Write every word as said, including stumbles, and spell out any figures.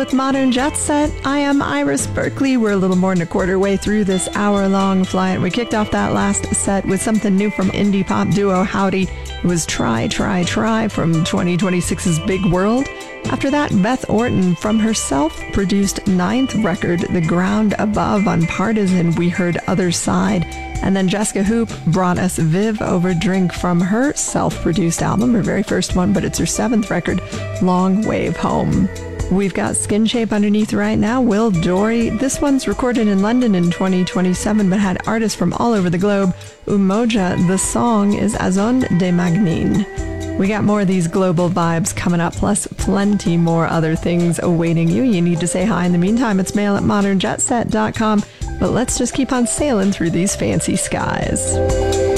With Modern Jet Set, I am Iris Berkeley. We're a little more than a quarter way through this hour-long flight. We kicked off that last set with something new from indie pop duo Howdy. It was Try, Try, Try from twenty twenty-six's Big World. After that, Beth Orton from her self-produced ninth record, The Ground Above on Partisan, we heard Other Side. And then Jessica Hoop brought us Viv Over Drink from her self-produced album, her very first one, but it's her seventh record, Long Wave Home. We've got Skin Shape underneath right now, Will Dory. This one's recorded in London in twenty twenty-seven, but had artists from all over the globe. Umoja, the song is Azon de Magnin. We got more of these global vibes coming up, plus plenty more other things awaiting you. You need to say hi in the meantime. It's mail at modern jet set dot com. But let's just keep on sailing through these fancy skies.